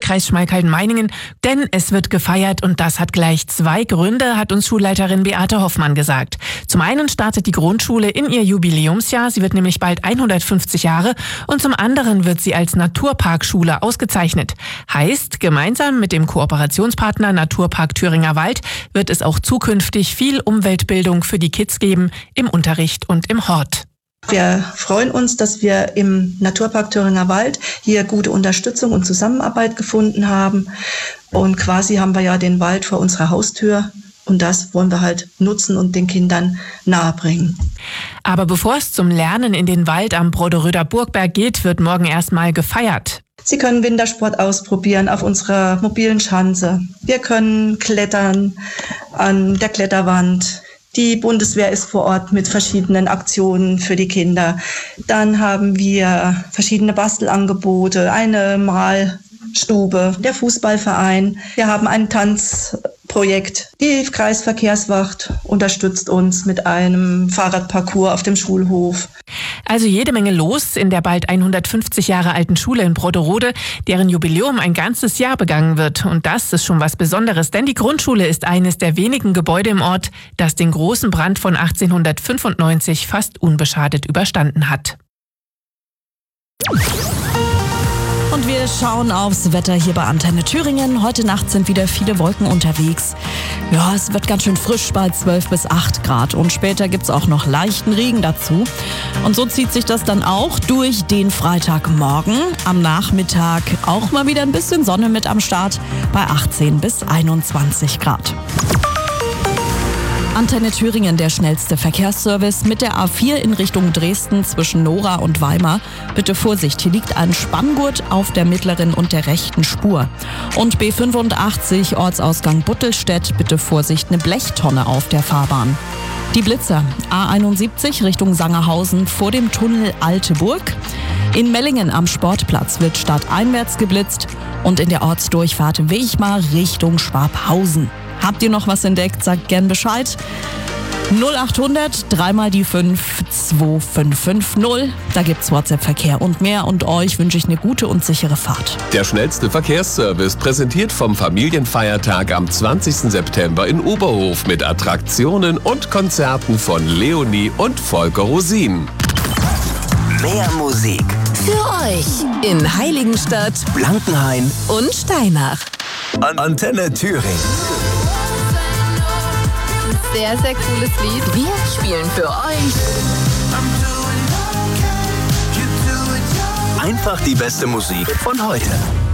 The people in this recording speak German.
Wahlkreis Schmalkalden-Meiningen, denn es wird gefeiert und das hat gleich 2 Gründe, hat uns Schulleiterin Beate Hoffmann gesagt. Zum einen startet die Grundschule in ihr Jubiläumsjahr, sie wird nämlich bald 150 Jahre und zum anderen wird sie als Naturparkschule ausgezeichnet. Heißt, gemeinsam mit dem Kooperationspartner Naturpark Thüringer Wald wird es auch zukünftig viel Umweltbildung für die Kids geben, im Unterricht und im Hort. Wir freuen uns, dass wir im Naturpark Thüringer Wald hier gute Unterstützung und Zusammenarbeit gefunden haben. Und quasi haben wir ja den Wald vor unserer Haustür. Und das wollen wir halt nutzen und den Kindern nahebringen. Aber bevor es zum Lernen in den Wald am Broderöder Burgberg geht, wird morgen erstmal gefeiert. Sie können Wintersport ausprobieren auf unserer mobilen Schanze. Wir können klettern an der Kletterwand. Die Bundeswehr ist vor Ort mit verschiedenen Aktionen für die Kinder. Dann haben wir verschiedene Bastelangebote, eine Malstube, der Fußballverein. Wir haben ein Tanzprojekt. Die Kreisverkehrswacht unterstützt uns mit einem Fahrradparcours auf dem Schulhof. Also jede Menge los in der bald 150 Jahre alten Schule in Broderode, deren Jubiläum ein ganzes Jahr begangen wird. Und das ist schon was Besonderes, denn die Grundschule ist eines der wenigen Gebäude im Ort, das den großen Brand von 1895 fast unbeschadet überstanden hat. Und wir schauen aufs Wetter hier bei Antenne Thüringen. Heute Nacht sind wieder viele Wolken unterwegs. Ja, es wird ganz schön frisch bei 12 bis 8 Grad. Und später gibt's auch noch leichten Regen dazu. Und so zieht sich das dann auch durch den Freitagmorgen. Am Nachmittag auch mal wieder ein bisschen Sonne mit am Start bei 18 bis 21 Grad. Antenne Thüringen, der schnellste Verkehrsservice mit der A4 in Richtung Dresden zwischen Nora und Weimar. Bitte Vorsicht, hier liegt ein Spanngurt auf der mittleren und der rechten Spur. Und B85 Ortsausgang Buttelstedt, bitte Vorsicht, eine Blechtonne auf der Fahrbahn. Die Blitzer, A71 Richtung Sangerhausen vor dem Tunnel Alte Burg. In Mellingen am Sportplatz wird stadteinwärts geblitzt und in der Ortsdurchfahrt Wechmar Richtung Schwabhausen. Habt ihr noch was entdeckt? Sagt gern Bescheid. 0800 3 mal die 5 2550. Da gibt's WhatsApp-Verkehr und mehr. Und euch wünsche ich eine gute und sichere Fahrt. Der schnellste Verkehrsservice präsentiert vom Familienfeiertag am 20. September in Oberhof mit Attraktionen und Konzerten von Leonie und Volker Rosin. Mehr Musik für euch in Heiligenstadt, Blankenhain und Steinach. Antenne Thüringen. Sehr, sehr cooles Lied. Wir spielen für euch Einfach die beste Musik von heute.